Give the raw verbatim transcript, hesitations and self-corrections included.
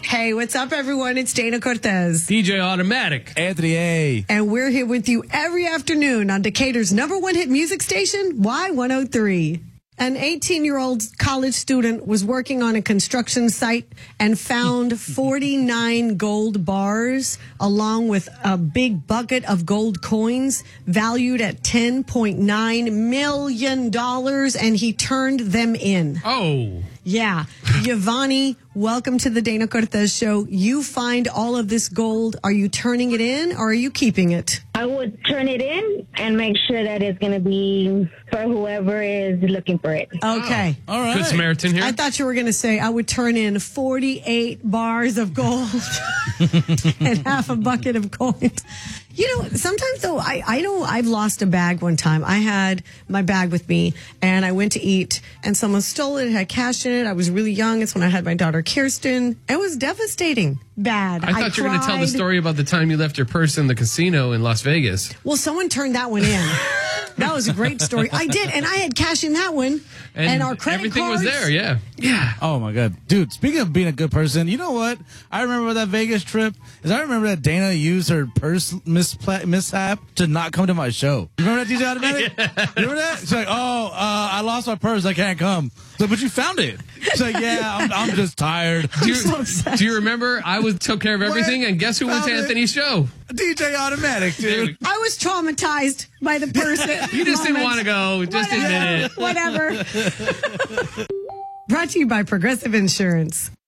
Hey, what's up, everyone? It's Dana Cortez. D J Automatic. Anthony A. And we're here with you every afternoon on Decatur's number one hit music station, Y one oh three. An eighteen-year-old college student was working on a construction site and found forty-nine gold bars along with a big bucket of gold coins valued at ten point nine million dollars, and he turned them in. Oh. Yeah. Giovanni, welcome to the Dana Cortez Show. You find all of this gold. Are you turning it in or are you keeping it? I would turn it in and make sure that it's going to be for whoever is looking for it. Okay. Oh, all right. Good Samaritan here. I thought you were going to say I would turn in forty-eight bars of gold and half a bucket of coins. You know, sometimes though, I, I know I've lost a bag one time. I had my bag with me and I went to eat and someone stole it. It had cash in it. I was really young. It's when I had my daughter Kirsten. It was devastating. Bad. I thought I you were going to tell the story about the time you left your purse in the casino in Las Vegas. Well, someone turned that one in. That was a great story. I did, and I had cash in that one. And, and our credit everything cards. was there, yeah. Yeah. Oh, my God. Dude, speaking of being a good person, you know what I remember about that Vegas trip? Is I remember that Dana used her purse mispla- mishap to not come to my show. You remember that, D J Automatic? Yeah. You remember that? She's like, oh, uh, I lost my purse. I can't come. So, but you found it. She's like, yeah, I'm, I'm just tired. Do you, so do you remember I was took care of everything, and guess who went to Found it. Anthony's show? D J Automatic, dude. I was traumatized by the person. You just didn't want to go. Just admit it. Whatever. Brought to you by Progressive Insurance.